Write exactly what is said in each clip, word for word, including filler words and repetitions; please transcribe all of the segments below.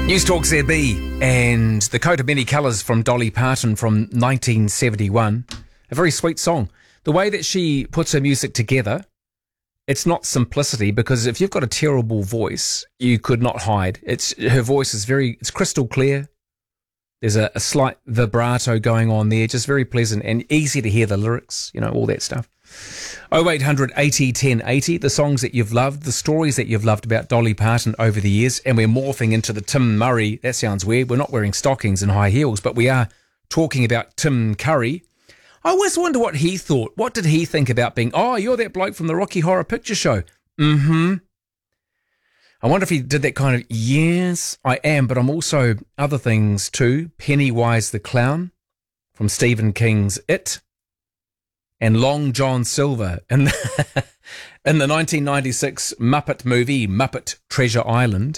News Talk Z B and The Coat of Many Colours from Dolly Parton from nineteen seventy-one. A very sweet song. The way that she puts her music together, it's not simplicity, because if you've got a terrible voice, you could not hide. It's her voice is very, it's crystal clear. There's a, a slight vibrato going on there, just very pleasant and easy to hear the lyrics, you know, all that stuff. oh eight hundred eighty ten eighty, the songs that you've loved, the stories that you've loved about Dolly Parton over the years, and we're morphing into the Tim Murray. That sounds weird. We're not wearing stockings and high heels, but we are talking about Tim Curry. I always wonder what he thought. What did he think about being, oh, you're that bloke from the Rocky Horror Picture Show? Mm-hmm. I wonder if he did that kind of, yes, I am, but I'm also other things too. Pennywise the Clown from Stephen King's It. And Long John Silver in the, in the nineteen ninety-six Muppet movie, Muppet Treasure Island.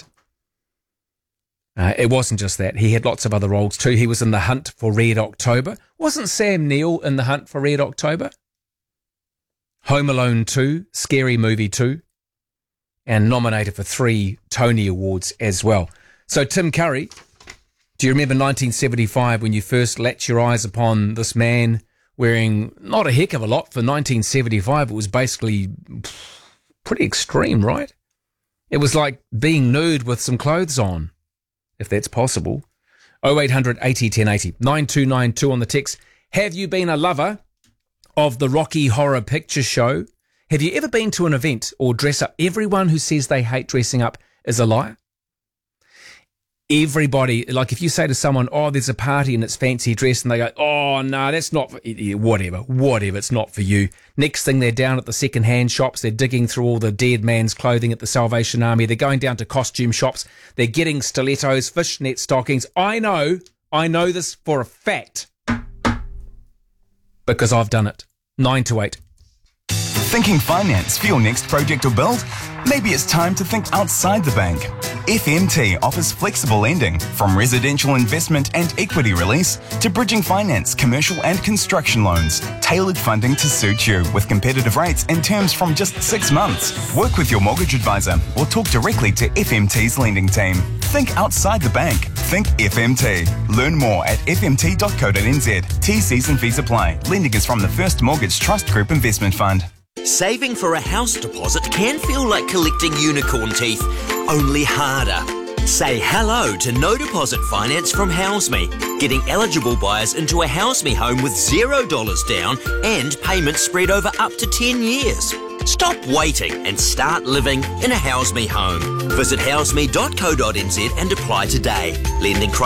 Uh, it wasn't just that. He had lots of other roles too. He was in The Hunt for Red October. Wasn't Sam Neill in The Hunt for Red October? Home Alone two, Scary Movie two, and nominated for three Tony Awards as well. So Tim Curry, do you remember nineteen seventy-five when you first latched your eyes upon this man wearing not a heck of a lot for nineteen seventy-five? It was basically pretty extreme, right? It was like being nude with some clothes on, if that's possible. oh eight hundred eighty ten eighty, nine two nine two on the text. Have you been a lover of the Rocky Horror Picture Show? Have you ever been to an event or dress up? Everyone who says they hate dressing up is a liar. Everybody, like if you say to someone, oh, there's a party and it's fancy dress, and they go, oh, no, that's not, for, whatever, whatever, it's not for you. Next thing, they're down at the second-hand shops, they're digging through all the dead man's clothing at the Salvation Army, they're going down to costume shops, they're getting stilettos, fishnet stockings. I know, I know this for a fact, because I've done it. nine to eight. Thinking finance for your next project or build? Maybe it's time to think outside the bank. F M T offers flexible lending, from residential investment and equity release to bridging finance, commercial and construction loans. Tailored funding to suit you with competitive rates and terms from just six months. Work with your mortgage advisor or talk directly to F M T's lending team. Think outside the bank. Think F M T. Learn more at f m t dot co dot n z. T Cs and fees apply. Lending is from the First Mortgage Trust Group Investment Fund. Saving for a house deposit can feel like collecting unicorn teeth, only harder. Say hello to no deposit finance from HouseMe, getting eligible buyers into a HouseMe home with zero dollars down and payments spread over up to ten years. Stop waiting and start living in a HouseMe home. Visit house me dot co dot n z and apply today. Lending criteria